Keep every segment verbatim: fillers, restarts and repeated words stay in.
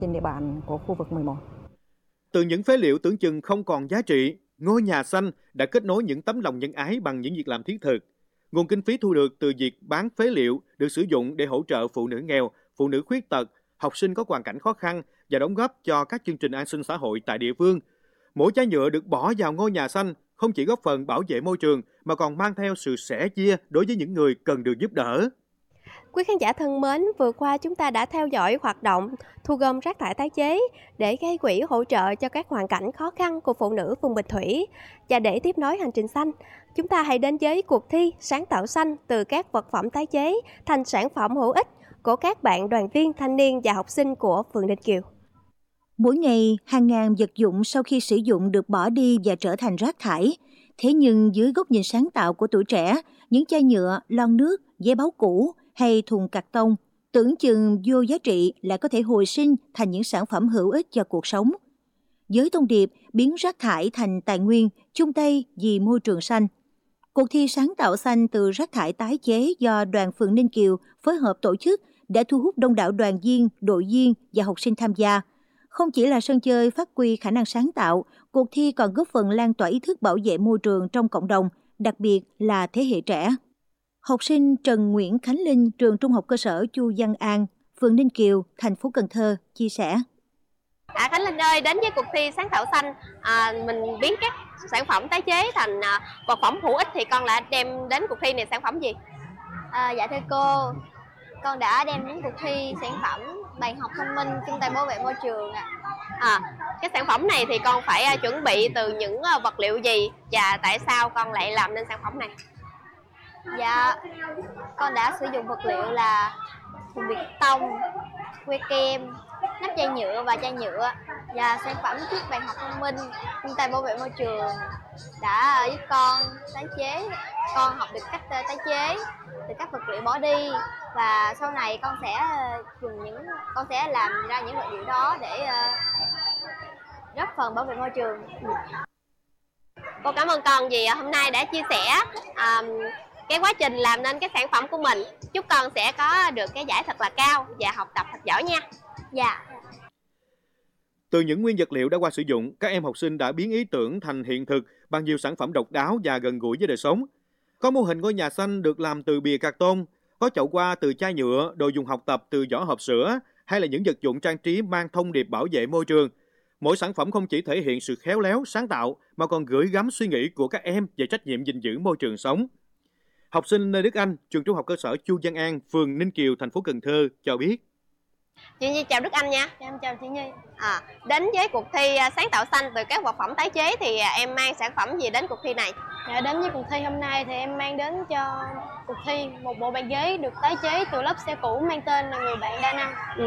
trên địa bàn của khu vực mười một. Từ những phế liệu tưởng chừng không còn giá trị, ngôi nhà xanh đã kết nối những tấm lòng nhân ái bằng những việc làm thiết thực. Nguồn kinh phí thu được từ việc bán phế liệu được sử dụng để hỗ trợ phụ nữ nghèo, phụ nữ khuyết tật, học sinh có hoàn cảnh khó khăn và đóng góp cho các chương trình an sinh xã hội tại địa phương. Mỗi chai nhựa được bỏ vào ngôi nhà xanh không chỉ góp phần bảo vệ môi trường mà còn mang theo sự sẻ chia đối với những người cần được giúp đỡ. Quý khán giả thân mến, vừa qua chúng ta đã theo dõi hoạt động thu gom rác thải tái chế để gây quỹ hỗ trợ cho các hoàn cảnh khó khăn của phụ nữ vùng Bình Thủy. Và để tiếp nối hành trình xanh, chúng ta hãy đến với cuộc thi sáng tạo xanh từ các vật phẩm tái chế thành sản phẩm hữu ích của các bạn đoàn viên, thanh niên và học sinh của phường Ninh Kiều. Mỗi ngày, hàng ngàn vật dụng sau khi sử dụng được bỏ đi và trở thành rác thải. Thế nhưng dưới góc nhìn sáng tạo của tuổi trẻ, những chai nhựa, lon nước, giấy báo cũ hay thùng cạc tông tưởng chừng vô giá trị lại có thể hồi sinh thành những sản phẩm hữu ích cho cuộc sống. Với thông điệp biến rác thải thành tài nguyên, chung tay vì môi trường xanh. Cuộc thi sáng tạo xanh từ rác thải tái chế do đoàn phường Ninh Kiều phối hợp tổ chức đã thu hút đông đảo đoàn viên, đội viên và học sinh tham gia. Không chỉ là sân chơi phát huy khả năng sáng tạo, cuộc thi còn góp phần lan tỏa ý thức bảo vệ môi trường trong cộng đồng, đặc biệt là thế hệ trẻ. Học sinh Trần Nguyễn Khánh Linh, trường Trung học cơ sở Chu Văn An, phường Ninh Kiều, thành phố Cần Thơ, chia sẻ. À, Khánh Linh ơi, đến với cuộc thi sáng tạo xanh, à, mình biến các sản phẩm tái chế thành à, vật phẩm hữu ích thì con đã đem đến cuộc thi này sản phẩm gì? À, dạ thưa cô, con đã đem đến cuộc thi sản phẩm bàn học thông minh chung tay bảo vệ môi trường ạ. À, cái sản phẩm này thì con phải uh, chuẩn bị từ những uh, vật liệu gì và tại sao con lại làm nên sản phẩm này? Dạ, con đã sử dụng vật liệu là thùng bìa tông, que kem, nắp chai nhựa và chai nhựa. Và sản phẩm chiếc bàn học thông minh chung tay bảo vệ môi trường đã giúp con tái chế, con học được cách tái chế từ các vật liệu bỏ đi, và sau này con sẽ dùng những con sẽ làm ra những vật liệu đó để uh, góp phần bảo vệ môi trường. Cô cảm ơn con vì hôm nay đã chia sẻ um, cái quá trình làm nên cái sản phẩm của mình. Chúc con sẽ có được cái giải thật là cao và học tập thật giỏi nha. Dạ. Từ những nguyên vật liệu đã qua sử dụng, các em học sinh đã biến ý tưởng thành hiện thực bằng nhiều sản phẩm độc đáo và gần gũi với đời sống. Có mô hình ngôi nhà xanh được làm từ bìa cạc tông, có chậu hoa từ chai nhựa, đồ dùng học tập từ vỏ hộp sữa, hay là những vật dụng trang trí mang thông điệp bảo vệ môi trường. Mỗi sản phẩm không chỉ thể hiện sự khéo léo, sáng tạo, mà còn gửi gắm suy nghĩ của các em về trách nhiệm gìn giữ môi trường sống. Học sinh Lê Đức Anh, trường Trung học cơ sở Chu Văn An, phường Ninh Kiều, thành phố Cần Thơ cho biết. Chị Nhi chào Đức Anh nha. Em chào chị Nhi. À, đến với cuộc thi sáng tạo xanh từ các vật phẩm tái chế thì em mang sản phẩm gì đến cuộc thi này? Dạ, đến với cuộc thi hôm nay thì em mang đến cho cuộc thi một bộ bàn ghế được tái chế từ lớp xe cũ mang tên là Người Bạn Đa Năng. Ừ.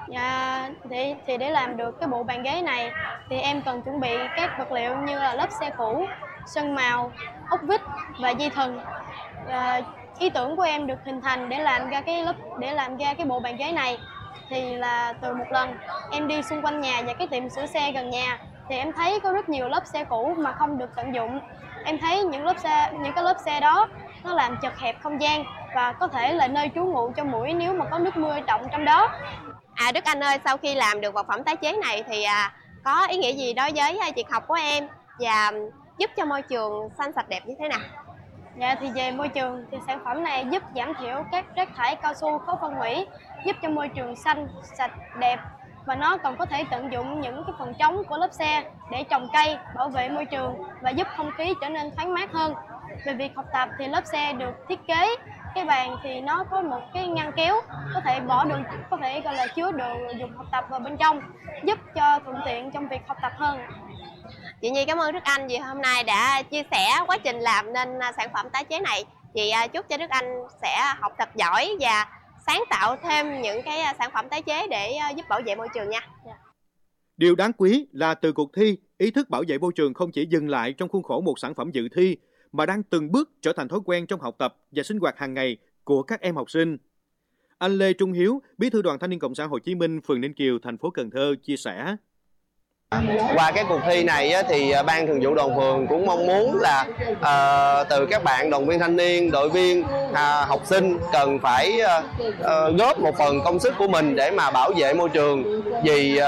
Dạ, thì, thì để làm được cái bộ bàn ghế này thì em cần chuẩn bị các vật liệu như là lớp xe cũ, sơn màu, ốc vít và dây thừng. À, ý tưởng của em được hình thành để làm ra cái lớp để làm ra cái bộ bàn ghế này thì là từ một lần em đi xung quanh nhà và cái tiệm sửa xe gần nhà thì em thấy có rất nhiều lớp xe cũ mà không được tận dụng. Em thấy những lớp xe những cái lớp xe đó nó làm chật hẹp không gian và có thể là nơi trú ngụ cho muỗi nếu mà có nước mưa đọng trong đó. À Đức Anh ơi, sau khi làm được vật phẩm tái chế này thì à, có ý nghĩa gì đối với việc học của em và giúp cho môi trường xanh sạch đẹp như thế nào? Dạ, thì về môi trường thì sản phẩm này giúp giảm thiểu các rác thải cao su khó phân hủy, giúp cho môi trường xanh, sạch, đẹp, và nó còn có thể tận dụng những cái phần trống của lớp xe để trồng cây, bảo vệ môi trường và giúp không khí trở nên thoáng mát hơn. Về việc học tập thì lớp xe được thiết kế cái bàn thì nó có một cái ngăn kéo có thể bỏ đồ, có thể gọi là chứa đồ dùng học tập vào bên trong, giúp cho thuận tiện trong việc học tập hơn. Chị Nhi cảm ơn Đức Anh vì hôm nay đã chia sẻ quá trình làm nên sản phẩm tái chế này. Chị chúc cho Đức Anh sẽ học tập giỏi và sáng tạo thêm những cái sản phẩm tái chế để giúp bảo vệ môi trường nha. Điều đáng quý là từ cuộc thi, ý thức bảo vệ môi trường không chỉ dừng lại trong khuôn khổ một sản phẩm dự thi, mà đang từng bước trở thành thói quen trong học tập và sinh hoạt hàng ngày của các em học sinh. Anh Lê Trung Hiếu, Bí thư Đoàn Thanh niên Cộng sản Hồ Chí Minh, phường Ninh Kiều, thành phố Cần Thơ chia sẻ. Qua cái cuộc thi này á, thì ban thường vụ đoàn phường cũng mong muốn là uh, từ các bạn đoàn viên thanh niên, đội viên, uh, học sinh cần phải uh, uh, góp một phần công sức của mình để mà bảo vệ môi trường, vì uh,